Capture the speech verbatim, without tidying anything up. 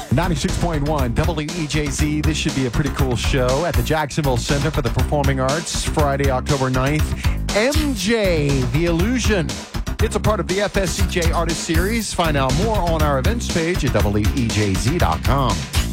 ninety-six point one W E J Z. This should be a pretty cool show at the Jacksonville Center for the Performing Arts, Friday, October ninth. M J, The Illusion. It's a part of the F S C J Artist Series. Find out more on our events page at W E J Z dot com.